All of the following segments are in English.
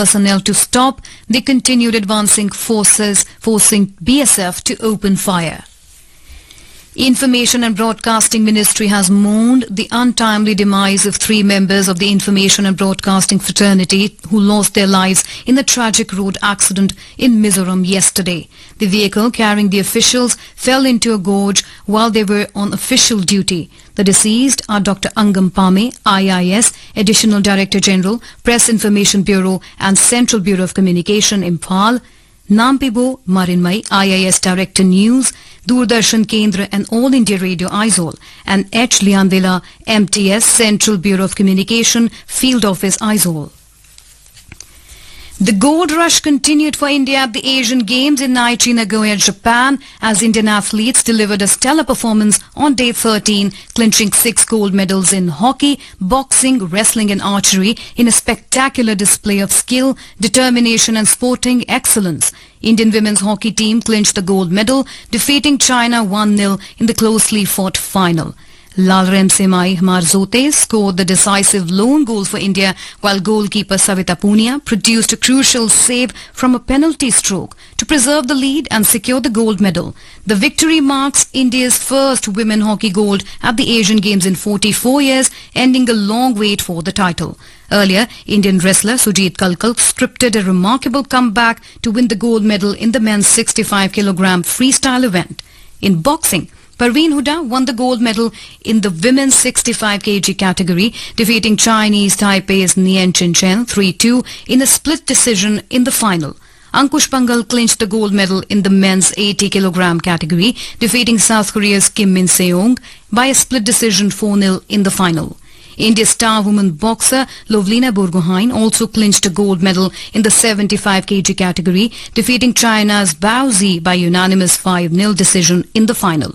personnel to stop the continued advancing forces, forcing BSF to open fire. Information and Broadcasting Ministry has mourned the untimely demise of 3 members of the Information and Broadcasting fraternity who lost their lives in a tragic road accident in Mizoram yesterday. The vehicle carrying the officials fell into a gorge while they were on official duty. The deceased are Dr. Angam Pame, IIS, Additional Director General, Press Information Bureau and Central Bureau of Communication, Imphal; Nampibo Marinmai, IIS Director News, Doordarshan Kendra and All India Radio Aizawl; and H. Liandela, MTS, Central Bureau of Communication, Field Office Aizawl. The gold rush continued for India at the Asian Games in Aichi, Nagoya, Japan, as Indian athletes delivered a stellar performance on day 13, clinching 6 gold medals in hockey, boxing, wrestling and archery in a spectacular display of skill, determination and sporting excellence. Indian women's hockey team clinched the gold medal, defeating China 1-0 in the closely fought final. Lalrem Semai Marzote scored the decisive lone goal for India, while goalkeeper Savita Punia produced a crucial save from a penalty stroke to preserve the lead and secure the gold medal. The victory marks India's first women hockey gold at the Asian Games in 44 years, ending a long wait for the title. Earlier, Indian wrestler Sujit Kalkal scripted a remarkable comeback to win the gold medal in the men's 65 kg freestyle event. In boxing, Parveen Huda won the gold medal in the women's 65 kg category, defeating Chinese Taipei's Nian Chinchen 3-2 in a split decision in the final. Ankush Pangal clinched the gold medal in the men's 80 kg category, defeating South Korea's Kim Min Seong by a split decision 4-0 in the final. India's star woman boxer Lovlina Borgohain also clinched a gold medal in the 75 kg category, defeating China's Bao Zi by unanimous 5-0 decision in the final.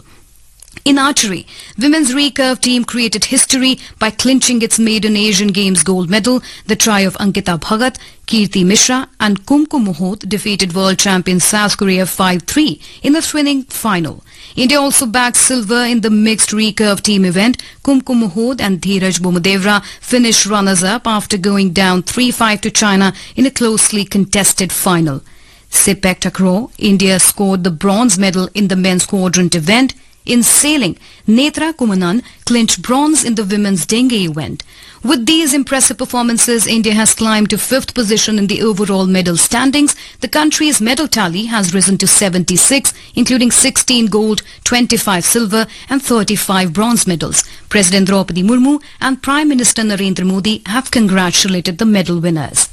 In archery, women's recurve team created history by clinching its maiden Asian Games gold medal. The trio of Ankita Bhagat, Kirti Mishra and Kumkum Mohot defeated world champion South Korea 5-3 in the thrilling final. India also bagged silver in the mixed recurve team event. Kumkum Mohot and Dheeraj Bomudevra finished runners-up after going down 3-5 to China in a closely contested final. Sepak Takraw, India scored the bronze medal in the men's quadrant event. In sailing, Netra Kumanan clinched bronze in the women's dinghy event. With these impressive performances, India has climbed to 5th position in the overall medal standings. The country's medal tally has risen to 76, including 16 gold, 25 silver and 35 bronze medals. President Draupadi Murmu and Prime Minister Narendra Modi have congratulated the medal winners.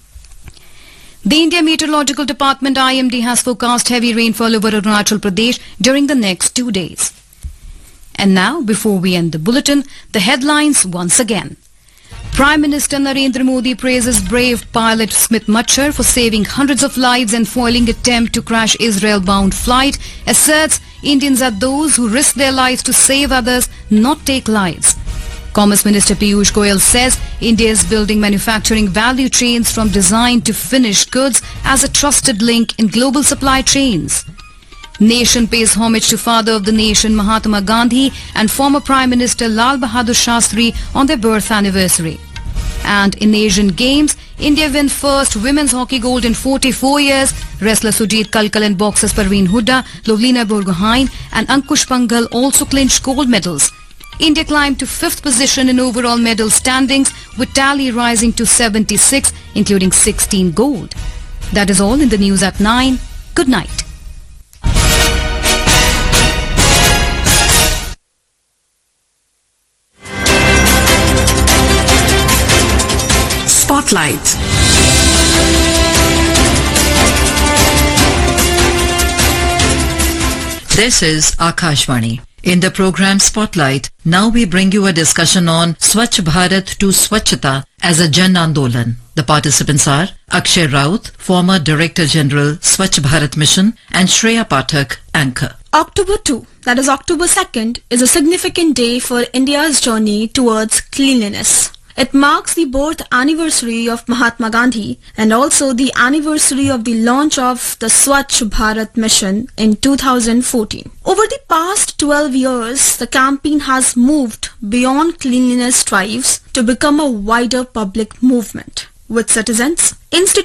The India Meteorological Department IMD has forecast heavy rainfall over Arunachal Pradesh during the next 2 days. And now, before we end the bulletin, the headlines once again. Prime Minister Narendra Modi praises brave pilot Smit Machar for saving hundreds of lives and foiling attempt to crash Israel-bound flight, asserts Indians are those who risk their lives to save others, not take lives. Commerce Minister Piyush Goyal says India is building manufacturing value chains from design to finished goods as a trusted link in global supply chains. Nation pays homage to Father of the Nation Mahatma Gandhi and former Prime Minister Lal Bahadur Shastri on their birth anniversary. And in Asian Games, India win first women's hockey gold in 44 years. Wrestler Sujit Kalkal and boxers Parveen Huda, Lovlina Borgohain and Ankush Pangal also clinched gold medals. India climbed to 5th position in overall medal standings, with tally rising to 76, including 16 gold. That is all in the news at 9. Good night. Spotlight. This is Akashvani. In the program Spotlight, now we bring you a discussion on Swachh Bharat to Swachhata as a Jan Andolan. The participants are Akshay Raut, former Director General Swachh Bharat Mission, and Shreya Pathak, anchor. October 2, that is October 2nd, is a significant day for India's journey towards cleanliness. It marks the birth anniversary of Mahatma Gandhi and also the anniversary of the launch of the Swachh Bharat mission in 2014. Over the past 12 years, the campaign has moved beyond cleanliness drives to become a wider public movement, with citizens,